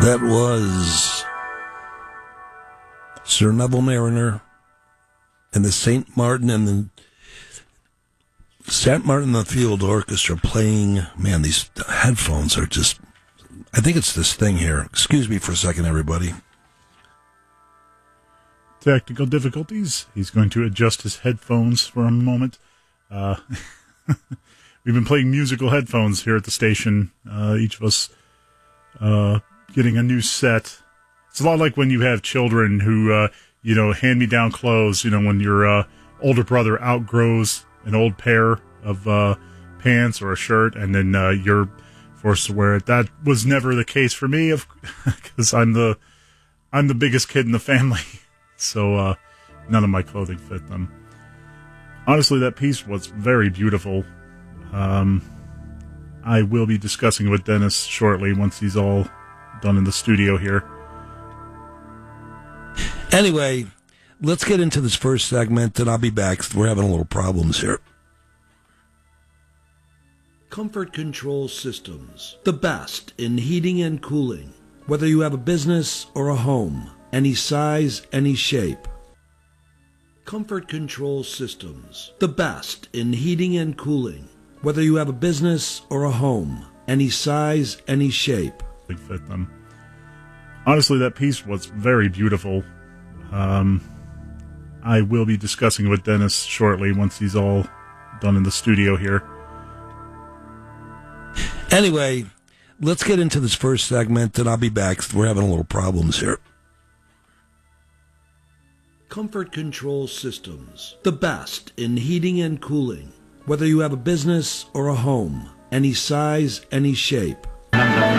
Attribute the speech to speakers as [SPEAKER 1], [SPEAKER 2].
[SPEAKER 1] That was Sir Neville Mariner and the St. Martin and the Field Orchestra playing. Man, these headphones are just... I think it's this thing here. Excuse me for a second, everybody.
[SPEAKER 2] Technical difficulties. He's going to adjust his headphones for a moment. We've been playing musical headphones here at the station. Each of us getting a new set. It's a lot like when you have children who, hand-me-down clothes, when your older brother outgrows an old pair of pants or a shirt, and then you're forced to wear it. That was never the case for me, because I'm the biggest kid in the family, so none of my clothing fit them. Honestly, that piece was very beautiful. I will be discussing it with Dennis shortly once he's all done in the studio here.
[SPEAKER 1] Anyway, let's get into this first segment, and I'll be back. We're having a little problems here. Comfort Control Systems, the best in heating and cooling. Whether you have a business or a home, any size, any shape. Comfort Control Systems, the best in heating and cooling. Whether you have a business or a home, any size, any shape.
[SPEAKER 2] Fit them. Honestly, that piece was very beautiful. I will be discussing it with Dennis shortly once he's all done in the studio here.
[SPEAKER 1] Anyway, let's get into this first segment, and I'll be back. We're having a little problems here. Comfort Control Systems, the best in heating and cooling. Whether you have a business or a home, any size, any shape.